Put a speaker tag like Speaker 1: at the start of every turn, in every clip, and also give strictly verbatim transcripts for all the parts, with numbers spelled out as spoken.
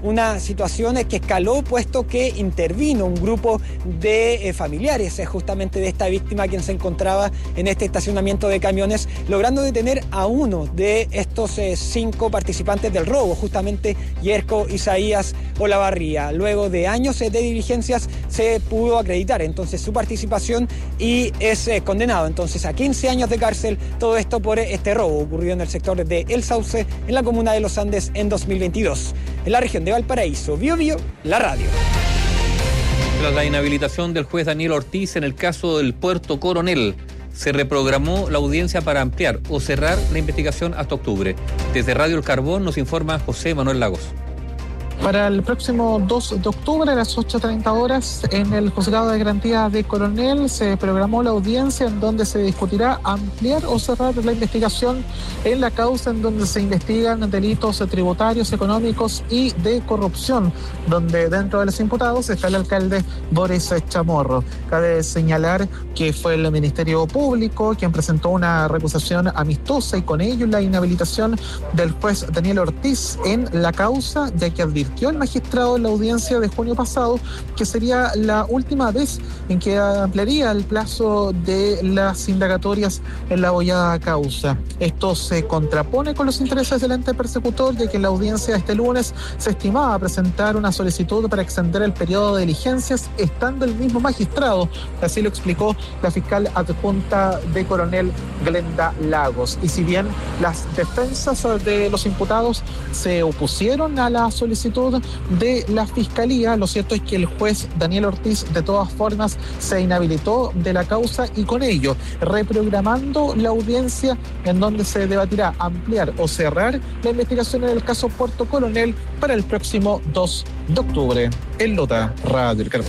Speaker 1: una situación que escaló puesto que intervino un grupo de eh, familiares eh, justamente de esta víctima quien se encontraba en este estacionamiento de camiones, logrando detener a uno de estos eh, cinco participantes del robo, justamente Yerko Isaías Olavarría. Luego de años de diligencias se pudo acreditar entonces su participación y es eh, condenado entonces a quince años de cárcel, todo esto por este robo ocurrido en el sector de El Sauce, en la comuna de Los Andes en dos mil veintidós. En la región de Valparaíso, Bio Bio, la radio.
Speaker 2: Tras la inhabilitación del juez Daniel Ortiz en el caso del Puerto Coronel, se reprogramó la audiencia para ampliar o cerrar la investigación hasta octubre. Desde Radio El Carbón nos informa José Manuel Lagos.
Speaker 3: Para el próximo dos de octubre a las ocho treinta horas en el Juzgado de Garantía de Coronel se programó la audiencia en donde se discutirá ampliar o cerrar la investigación en la causa en donde se investigan delitos tributarios, económicos y de corrupción, donde dentro de los imputados está el alcalde Boris Chamorro. Cabe señalar que fue el Ministerio Público quien presentó una recusación amistosa y con ello la inhabilitación del juez Daniel Ortiz en la causa, ya que advirtió el magistrado en la audiencia de junio pasado que sería la última vez en que ampliaría el plazo de las indagatorias en la bollada causa. Esto se contrapone con los intereses del ente persecutor, ya que en la audiencia de este lunes se estimaba presentar una solicitud para extender el periodo de diligencias estando el mismo magistrado. Así lo explicó la fiscal adjunta de Coronel, Glenda Lagos. Y si bien las defensas de los imputados se opusieron a la solicitud de la Fiscalía, lo cierto es que el juez Daniel Ortiz de todas formas se inhabilitó de la causa y con ello reprogramando la audiencia en donde se debatirá ampliar o cerrar la investigación en el caso Puerto Coronel para el próximo dos de octubre. En Lota, Radio El Carbón.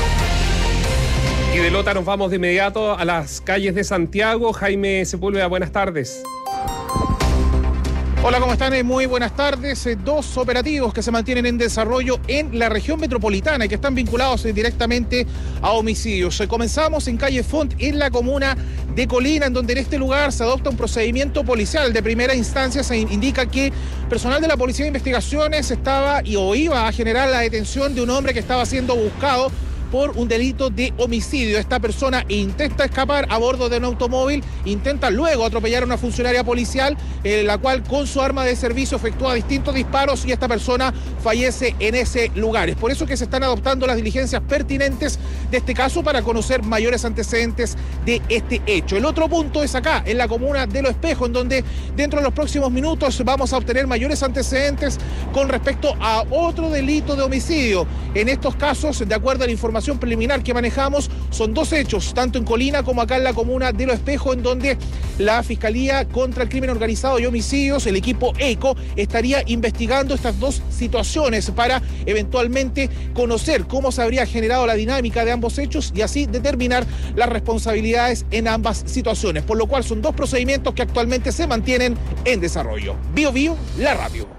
Speaker 4: Y de Lota nos vamos de inmediato a las calles de Santiago. Jaime Sepúlveda, buenas tardes.
Speaker 5: Hola, ¿cómo están? Muy buenas tardes. Dos operativos que se mantienen en desarrollo en la región metropolitana y que están vinculados directamente a homicidios. Comenzamos en calle Font, en la comuna de Colina, en donde en este lugar se adopta un procedimiento policial de primera instancia. Se indica que personal de la Policía de Investigaciones estaba y o iba a generar la detención de un hombre que estaba siendo buscado por un delito de homicidio. Esta persona intenta escapar a bordo de un automóvil, intenta luego atropellar a una funcionaria policial, eh, la cual con su arma de servicio efectúa distintos disparos y esta persona fallece en ese lugar. Es por eso que se están adoptando las diligencias pertinentes de este caso para conocer mayores antecedentes de este hecho. El otro punto es acá, en la comuna de Los Espejos, en donde dentro de los próximos minutos vamos a obtener mayores antecedentes con respecto a otro delito de homicidio. En estos casos, de acuerdo a la información preliminar que manejamos, son dos hechos, tanto en Colina como acá en la comuna de Los Espejos, en donde la Fiscalía contra el Crimen Organizado y Homicidios, el equipo ECO, estaría investigando estas dos situaciones para eventualmente conocer cómo se habría generado la dinámica de ambos hechos y así determinar las responsabilidades en ambas situaciones, por lo cual son dos procedimientos que actualmente se mantienen en desarrollo. Bio Bio, la radio.